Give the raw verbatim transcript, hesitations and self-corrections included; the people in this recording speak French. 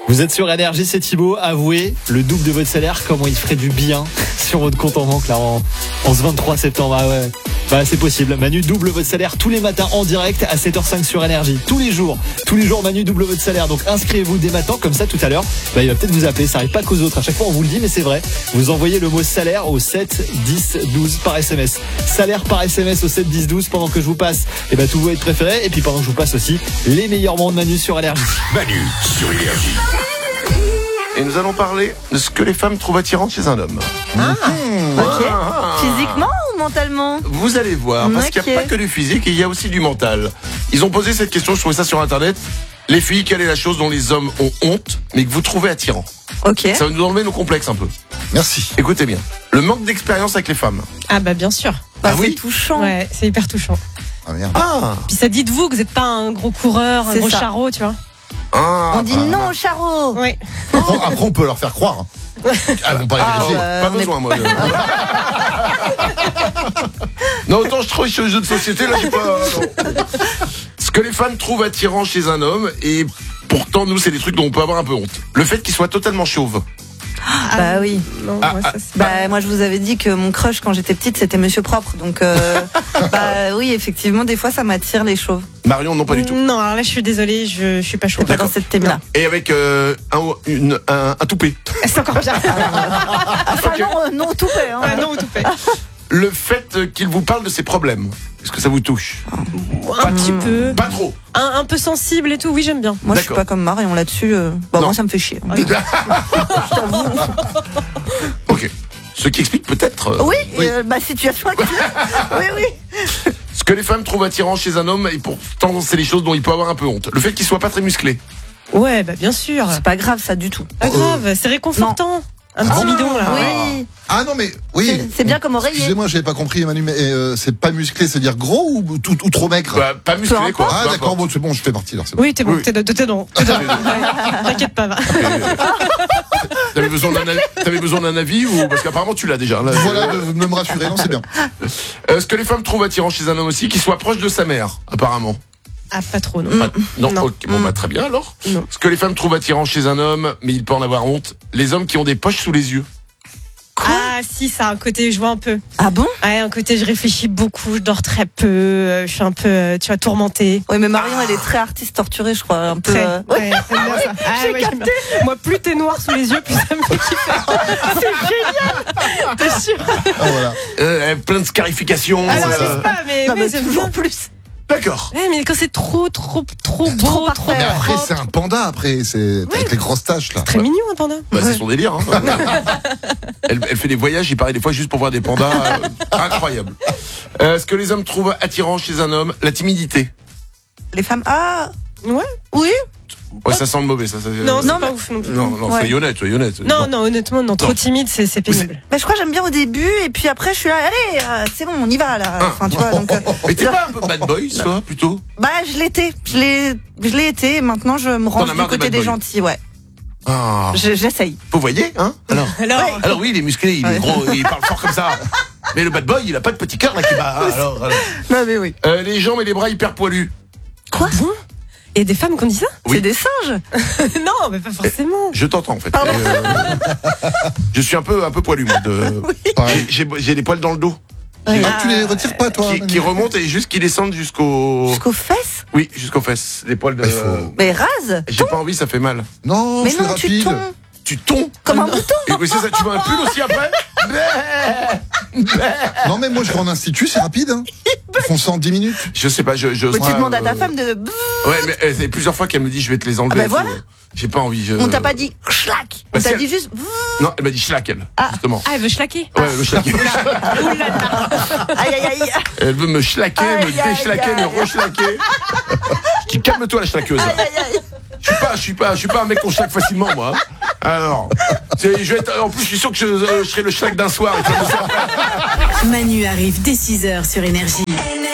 Vous êtes sur Énergie, c'est Thibaut. Avouez, le double de votre salaire, comment il ferait du bien sur votre compte en banque là en, en ce vingt-trois septembre. Ah ouais. Bah, c'est possible. Manu double votre salaire tous les matins en direct à sept heures cinq sur Énergie. Tous les jours. Tous les jours, Manu double votre salaire. Donc inscrivez-vous dès maintenant. Comme ça, tout à l'heure, bah, il va peut-être vous appeler. Ça arrive pas qu'aux autres. À chaque fois, on vous le dit, mais c'est vrai. Vous envoyez le mot salaire au sept dix douze par S M S. Salaire par S M S au sept dix douze pendant que je vous passe et bah, tous vos hits préférés. Et puis pendant que je vous passe aussi les meilleurs moments de Manu sur Énergie. Manu sur Énergie. Et nous allons parler de ce que les femmes trouvent attirant chez un homme. Ah, mmh. ok. Ah. Physiquement ou mentalement? Vous allez voir, parce okay. qu'il n'y a pas que du physique, il y a aussi du mental. Ils ont posé cette question, je trouvais ça sur internet. Les filles, quelle est la chose dont les hommes ont honte, mais que vous trouvez attirant? Ok. Ça va nous enlever nos complexes un peu. Merci. Écoutez bien. Le manque d'expérience avec les femmes. Ah bah bien sûr. Bah, Ah c'est oui touchant. Ouais, c'est hyper touchant. Ah merde. Ah, Puis ça dit de vous que vous n'êtes pas un gros coureur, un C'est gros ça. charreau, tu vois. ah On dit ah, non au charreau. Ouais. Après, après, on peut leur faire croire. Elles vont pas Ah, vérifier. ouais. Pas on est- besoin, moi. de- non, autant je trouve chez les jeux de société, là, j'ai pas. Non. Ce que les femmes trouvent attirant chez un homme, et pourtant, nous, c'est des trucs dont on peut avoir un peu honte. Le fait qu'il soit totalement chauve. Bah oui. Non, Ah, moi, ah, ça, c'est- Bah moi je vous avais dit que mon crush quand j'étais petite c'était Monsieur Propre, donc euh, bah oui effectivement des fois ça m'attire les chauves. Marion, non, pas du tout. Non, alors là, je suis désolée, je, je suis pas chaude. Pas dans cette thème là. Et avec euh, un, une, un, un toupet. C'est encore bien. Ah ça Ok. non euh, non tout fait hein. Ah non, tout fait. Le fait qu'il vous parle de ses problèmes, est-ce que ça vous touche? Un petit peu. Pas trop. Un, un peu sensible et tout, oui, j'aime bien. Moi je suis D'accord. pas comme Marion là-dessus. euh, Bon Non. moi ça me fait chier. Ok. Ce qui explique peut-être euh, Oui, Oui. euh, ma situation actuelle. Oui oui. ce que les femmes trouvent attirant chez un homme, et pourtant c'est les choses dont il peut avoir un peu honte. Le fait qu'il soit pas très musclé. Ouais, bah bien sûr. C'est pas grave ça du tout. Pas grave, c'est réconfortant. Un petit Ah, bidon là. Oui. Ah non, mais oui. C'est- C'est bien comme oreiller. Excusez-moi, j'avais pas compris, Emmanuel, mais euh, c'est pas musclé, c'est-à-dire gros ou, tout, ou trop maigre? Bah, pas musclé, Peu quoi. Ah Peu d'accord, importe. bon, c'est bon, je fais partie alors. C'est bon. Oui, t'es bon, Oui. t'es, t'es, t'es bon. T'es bon. Ouais, T'inquiète pas, va. T'avais besoin d'un avis, t'avais besoin d'un avis ou parce qu'apparemment tu l'as déjà. Là. Voilà, de, de me rassurer, non, c'est bien. Euh, ce que les femmes trouvent attirant chez un homme aussi, qu'il soit proche de sa mère, apparemment. Ah, pas trop, non. Pas- non, Non. ok, bon bah très bien alors. Non. Ce que les femmes trouvent attirant chez un homme, mais il peut en avoir honte, les hommes qui ont des poches sous les yeux. Ah, si, ça a un côté, je vois un peu. Ah bon? Ouais, un côté, je réfléchis beaucoup, je dors très peu, euh, je suis un peu, euh, tu vois, tourmentée. Oui mais Marion elle est très artiste torturée je crois un peu. Très. euh, Ouais, j'aime bien ça. Ah, ouais, j'aime bien. Moi, plus t'es noir sous les yeux, plus ça me fait kiffer. C'est génial. T'es sûr? Ah voilà. Euh, plein de scarifications. Alors, je euh, sais pas, mais, Non, ouais, mais j'aime toujours bien. plus. D'accord. Ouais, mais quand c'est trop, trop, trop beau, Trop trop, parfait. Mais après, propre. c'est un panda, après, c'est avec les grosses taches, là. Très mignon, un panda. Bah, c'est son délire. Hein. elle, elle fait des voyages, il paraît des fois juste pour voir des pandas. euh, incroyable. Euh, ce que les hommes trouvent attirant chez un homme, la timidité. Les femmes ah Ouais. oui. Ouais, ça sent le mauvais, ça. ça Non, c'est Non, pas mais- ouf non plus. non, non, Ouais. soyez honnête, soyez honnête. Non, non, honnêtement, non, trop Non. timide, c'est, c'est pénible. Bah, je crois que j'aime bien au début et puis après je suis là allez euh, c'est bon on y va là. Enfin tu vois donc. euh, Mais t'es pas un peu bad boy, toi, plutôt? Bah je l'étais, je l'ai, je l'ai été. Et maintenant je me T'en as range du marre des côté bad des boys. gentils, ouais. Ah. Je- J'essaye. Vous voyez, hein? Alors. Alors, Ouais. Alors oui, il est musclé, il est Ouais. gros, il parle fort comme ça. Mais le bad boy, il a pas de petit cœur là qui bat. Ah, alors, alors. Non mais oui. Euh, les jambes et les bras hyper poilus. Quoi? il y a des femmes qui ont dit ça? Oui. C'est des singes. Non, mais pas forcément. Je t'entends en fait. Pardon. Euh, je suis un peu un peu poilu moi. De... Pareil. J'ai j'ai des poils dans le dos Ah, tu les retires pas, toi? qui, qui remontent et juste qui descendent jusqu'au. Jusqu'aux fesses. Oui, jusqu'aux fesses. Des poils de. Il faut- Mais rase. J'ai pas envie, ça fait mal. Non, Mais c'est non tu rapide. tombes Tu tonds. comme un mouton. Et oui, c'est ça. Tu veux un pull aussi après? Non, mais moi, je vais en institut, c'est rapide. Hein. Ils font ça en dix minutes. Je sais pas. Je. je Mais tu Ouais, demandes à ta euh, femme de. Ouais, mais euh, c'est plusieurs fois qu'elle me dit je vais te les enlever. Ah bah et tout. voilà. J'ai pas envie. Je... On t'a pas dit schlac. Bah, On t'a si dit juste. Non, elle m'a dit schlack elle. Justement. Ah, elle veut schlaquer. Ouais, elle veut schlacker. Aïe aïe aïe. Elle veut me schlaquer, Aïe, me aïe, déchlaquer, aïe. me rechlaquer. Je dis calme-toi la schlaqueuse. Aïe aïe aïe. Je suis pas, je suis pas, je suis pas un mec qu'on schlaque facilement moi. hein. Alors, c'est- je vais être, en plus je suis sûr que je, je serai le schlack d'un soir. et ça me sert. Manu arrive dès six heures sur Énergie.